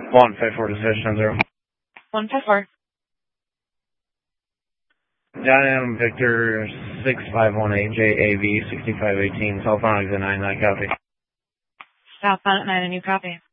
154 decision 0. 154. Diane Victor 6518 JAV 6518, cell phone exit 9, copy. Southbound at 9, a new copy.